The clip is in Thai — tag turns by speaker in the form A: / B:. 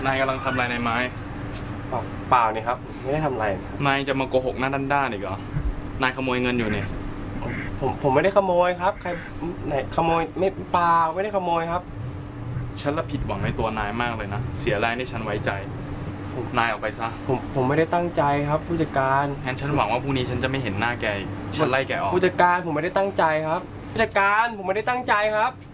A: นายกำลังทำอะไรในไม้
B: เปล่านี่ครับไม่ได้ทำอะไร
A: นายจะมาโกหกหน้าด้านๆอีกเหรอ นายขโมยเงินอยู่เนี่ย
B: ผมไม่ได้ขโมยครับใครไหนขโมยไม่เปล่าไม่ได้ขโมยครับ
A: ฉันละผิดหวังในตัวนายมากเลยนะ เสียแรงที่ฉันไว้ใจ นายออกไปซะ
B: ผมไม่ได้ตั้งใจครับผู้จัดการ
A: งั้นฉันหวังว่าพรุ่งนี้ฉันจะไม่เห็นหน้าแกอีกฉันไล่แกออก
B: ผู้จัดการผมไม่ได้ตั้งใจครับผู้จัดการผมไม่ได้ตั้งใจครับ